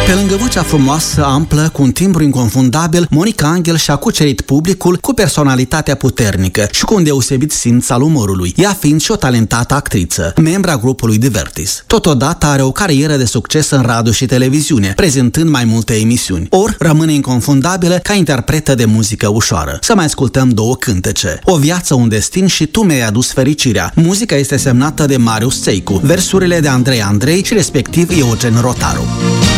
Pe lângă vocea frumoasă, amplă, cu un timbru inconfundabil, Monica Angel și-a cucerit publicul cu personalitatea puternică și cu un deosebit simț al umorului, ea fiind și o talentată actriță, membra grupului Divertis. Totodată are o carieră de succes în radio și televiziune, prezentând mai multe emisiuni. Ori rămâne inconfundabilă ca interpretă de muzică ușoară. Să mai ascultăm două cântece. O viață, un destin și Tu mi-ai adus fericirea. Muzica este semnată de Marius Țeicu, versurile de Andrei Andrei și respectiv Eugen Rotaru.